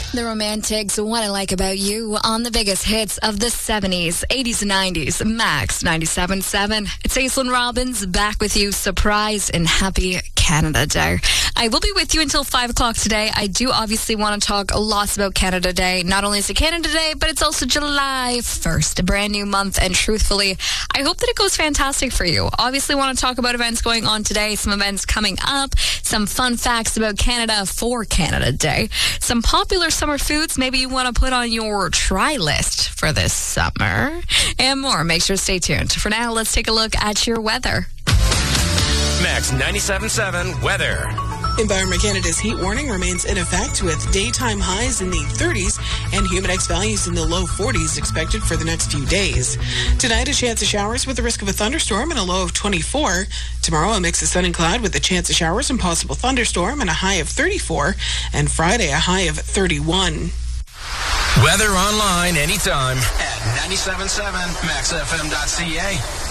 The Romantics, What I Like About You on the biggest hits of the 70s, 80s, and 90s. Max 97.7. It's Aislinn Robbins back with you. Surprise and happy Canada Day. I will be with you until 5 o'clock today. I do obviously want to talk lots about Canada Day. Not only is it Canada Day, but it's also July 1st, a brand new month. And truthfully, I hope that it goes fantastic for you. Obviously want to talk about events going on today, some events coming up, some fun facts about Canada for Canada Day, some popular summer foods maybe you want to put on your try list for this summer, and more. Make sure to stay tuned. For now, let's take a look at your weather. Max 97.7 weather. Environment Canada's heat warning remains in effect with daytime highs in the 30s and humidex values in the low 40s expected for the next few days. Tonight, a chance of showers with the risk of a thunderstorm and a low of 24. Tomorrow, a mix of sun and cloud with a chance of showers and possible thunderstorm and a high of 34. And Friday, a high of 31. Weather online anytime at 97.7maxfm.ca.